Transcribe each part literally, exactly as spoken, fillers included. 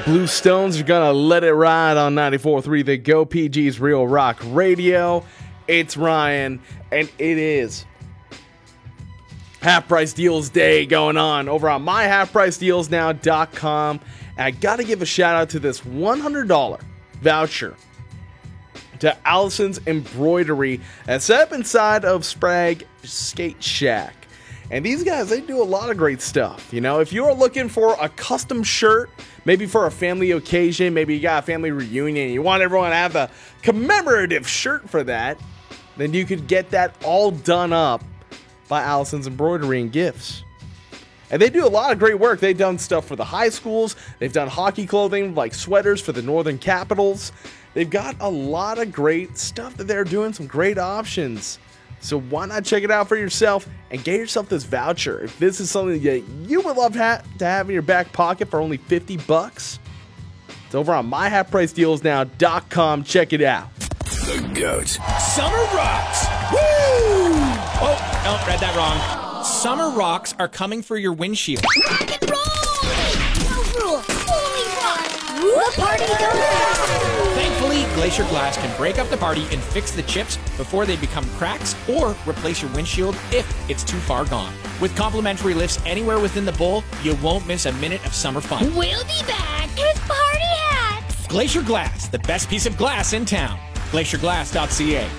Blue Stones are gonna let it ride on ninety-four point three, the Go P G's Real Rock Radio. It's Ryan, and it is Half Price Deals Day going on over on my half price deals now dot com. And I gotta give a shout out to this one hundred dollars voucher to Allison's Embroidery that's set up inside of Sprague Skate Shack. And these guys, they do a lot of great stuff. You know, if you're looking for a custom shirt, maybe for a family occasion, maybe you got a family reunion, and you want everyone to have a commemorative shirt for that, then you could get that all done up by Allison's Embroidery and Gifts. And they do a lot of great work. They've done stuff for the high schools. They've done hockey clothing like sweaters for the Northern Capitals. They've got a lot of great stuff that they're doing, some great options. So why not check it out for yourself and get yourself this voucher? If this is something that you would love to have, to have in your back pocket for only fifty bucks, it's over on my half price deals now dot com. Check it out. The GOAT. Summer rocks! Woo! Oh, no, read that wrong. Summer rocks are coming for your windshield. Rock and roll! No rules, only rock! The party goes on! Thankfully, Glacier Glass can break up the party and fix the chips before they become cracks or replace your windshield if it's too far gone. With complimentary lifts anywhere within the bowl, you won't miss a minute of summer fun. We'll be back with party hats! Glacier Glass, the best piece of glass in town. glacier glass dot c a.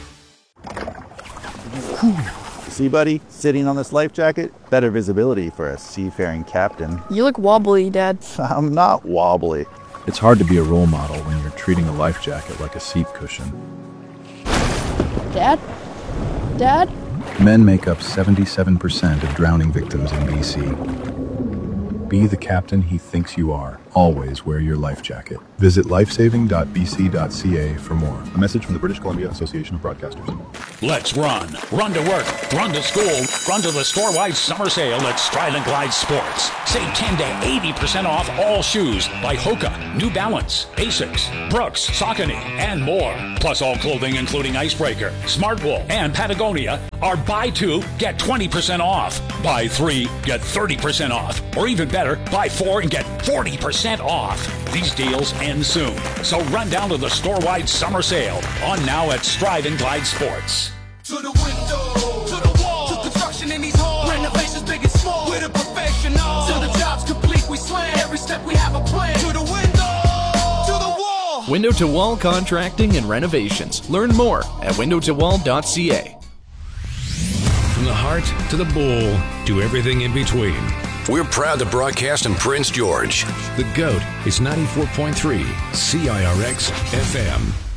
See, buddy, sitting on this life jacket, better visibility for a seafaring captain. You look wobbly, Dad. I'm not wobbly. It's hard to be a role model when you're treating a life jacket like a seat cushion. Dad? Dad? Men make up seventy-seven percent of drowning victims in B C. Be the captain he thinks you are. Always wear your life jacket. Visit lifesaving dot b c dot c a for more. A message from the British Columbia Association of Broadcasters. Let's run. Run to work. Run to school. Run to the store-wide summer sale at Stride and Glide Sports. Save ten to eighty percent off all shoes by Hoka, New Balance, Asics, Brooks, Saucony, and more. Plus all clothing including Icebreaker, Smartwool, and Patagonia are buy two, get twenty percent off. Buy three, get thirty percent off. Or even better, buy four and get forty percent off. These deals end soon. So run down to the store-wide summer sale on now at Stride and Glide Sports. To the window, to the wall, to construction in these halls. Renovations big and small, with a professional. Till the job's complete, we slam. Every step we have a plan. To the window, to the wall. Window to Wall Contracting and Renovations. Learn more at window to wall dot c a. From the heart to the bowl to everything in between. We're proud to broadcast in Prince George. The GOAT is ninety-four point three C I R X F M.